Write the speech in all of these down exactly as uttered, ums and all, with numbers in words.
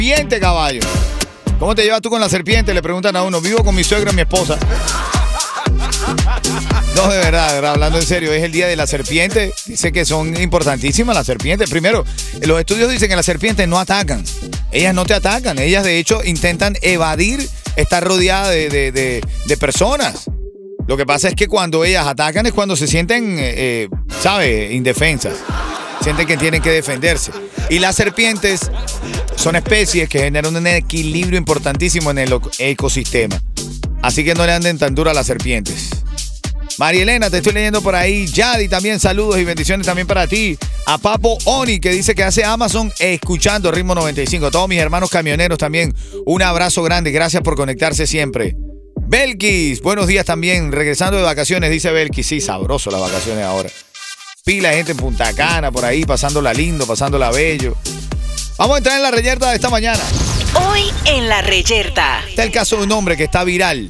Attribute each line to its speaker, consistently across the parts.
Speaker 1: serpiente, caballo. ¿Cómo te llevas tú con la serpiente? Le preguntan a uno. Vivo con mi suegra y mi esposa. No, de verdad, de verdad, hablando en serio, es el día de la serpiente. Dice que son importantísimas las serpientes. Primero, los estudios dicen que las serpientes no atacan. Ellas no te atacan. Ellas, de hecho, intentan evadir estar rodeadas de, de, de, de personas. Lo que pasa es que cuando ellas atacan es cuando se sienten, eh, ¿sabes?, indefensas. Sienten que tienen que defenderse. Y las serpientes son especies que generan un equilibrio importantísimo en el ecosistema. Así que no le anden tan duro a las serpientes. María Elena, te estoy leyendo por ahí. Yadi, también saludos y bendiciones también para ti. A Papo Oni, que dice que hace Amazon escuchando Ritmo noventa y cinco. A todos mis hermanos camioneros también, un abrazo grande. Gracias por conectarse siempre. Belkis, buenos días también. Regresando de vacaciones, dice Belkis. Sí, sabroso las vacaciones ahora. Pila de gente en Punta Cana, por ahí, pasándola lindo, pasándola bello. Vamos a entrar en la reyerta de esta mañana.
Speaker 2: Hoy en la reyerta.
Speaker 1: Está el caso de un hombre que está viral,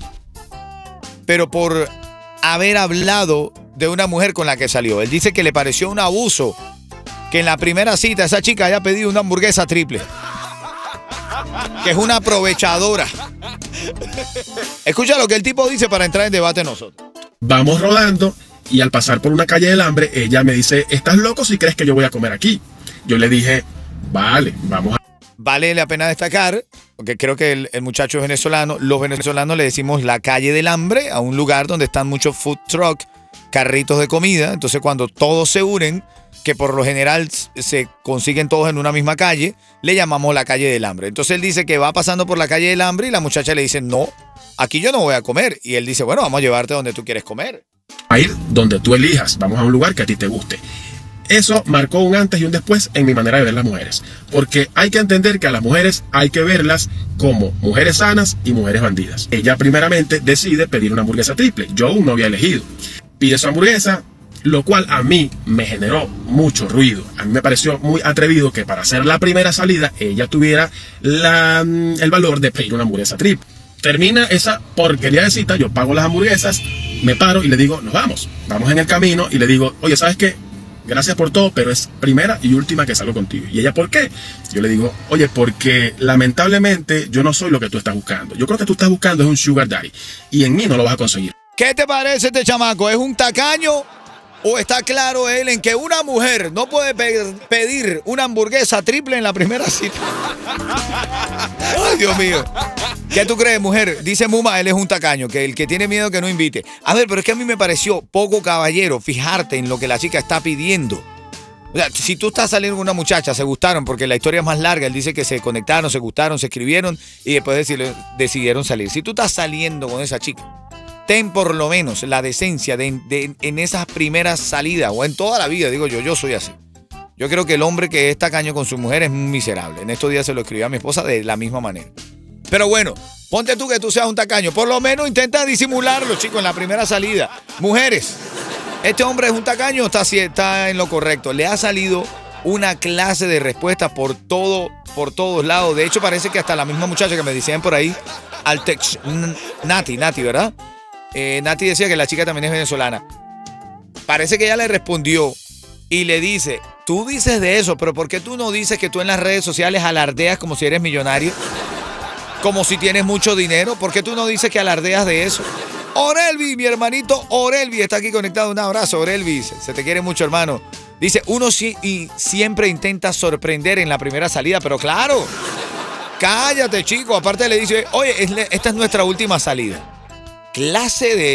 Speaker 1: pero por haber hablado de una mujer con la que salió. Él dice que le pareció un abuso que en la primera cita esa chica haya pedido una hamburguesa triple. Que es una aprovechadora. Escucha lo que el tipo dice para entrar en debate nosotros.
Speaker 3: Vamos rodando y al pasar por una calle del hambre, ella me dice, ¿estás loco si crees que yo voy a comer aquí? Yo le dije, vale, vamos a...
Speaker 1: Vale la pena destacar, porque creo que el, el muchacho es venezolano. Los venezolanos le decimos la calle del hambre a un lugar donde están muchos food truck, carritos de comida. Entonces cuando todos se unen, que por lo general se consiguen todos en una misma calle, le llamamos la calle del hambre. Entonces él dice que va pasando por la calle del hambre y la muchacha le dice, no, aquí yo no voy a comer. Y él dice, bueno, vamos a llevarte donde tú quieres comer.
Speaker 3: A ir donde tú elijas, vamos a un lugar que a ti te guste. Eso marcó un antes y un después en mi manera de ver las mujeres. Porque hay que entender que a las mujeres hay que verlas como mujeres sanas y mujeres bandidas. Ella primeramente decide pedir una hamburguesa triple. Yo aún no había elegido. Pide su hamburguesa, lo cual a mí me generó mucho ruido. A mí me pareció muy atrevido que para hacer la primera salida ella tuviera la, el valor de pedir una hamburguesa triple. Termina esa porquería de cita, yo pago las hamburguesas, me paro y le digo, nos vamos. Vamos en el camino y le digo, oye, ¿sabes qué? Gracias por todo, pero es primera y última que salgo contigo. ¿Y ella por qué? Yo le digo, oye, porque lamentablemente yo no soy lo que tú estás buscando. Yo creo que tú estás buscando es un sugar daddy y en mí no lo vas a conseguir.
Speaker 1: ¿Qué te parece este chamaco? ¿Es un tacaño o está claro él en que una mujer no puede pe- pedir una hamburguesa triple en la primera cita? Ay, Dios mío. ¿Qué tú crees, mujer? Dice Muma, él es un tacaño, que el que tiene miedo que no invite. A ver, pero es que a mí me pareció poco caballero fijarte en lo que la chica está pidiendo. O sea, si tú estás saliendo con una muchacha, se gustaron, porque la historia es más larga, él dice que se conectaron, se gustaron, se escribieron y después decidieron salir. Si tú estás saliendo con esa chica, ten por lo menos la decencia de, de en esas primeras salidas, o en toda la vida, digo yo, yo soy así. Yo creo que el hombre que es tacaño con su mujer es miserable. En estos días se lo escribí a mi esposa de la misma manera. Pero bueno, ponte tú que tú seas un tacaño. Por lo menos intenta disimularlo, chicos, en la primera salida. Mujeres, este hombre es un tacaño o está, está en lo correcto. Le ha salido una clase de respuestas por todo, por todos lados. De hecho, parece que hasta la misma muchacha que me decían por ahí, Altex, Nati, Nati, ¿verdad? Eh, Nati decía que la chica también es venezolana. Parece que ella le respondió y le dice, tú dices de eso, pero ¿por qué tú no dices que tú en las redes sociales alardeas como si eres millonario? Como si tienes mucho dinero. ¿Por qué tú no dices que alardeas de eso? Orelvi, mi hermanito Orelvi está aquí conectado. Un abrazo, Orelvi. Se te quiere mucho, hermano. Dice, uno sí y siempre intenta sorprender en la primera salida, pero claro, cállate, chico. Aparte le dice, oye, esta es nuestra última salida. Clase de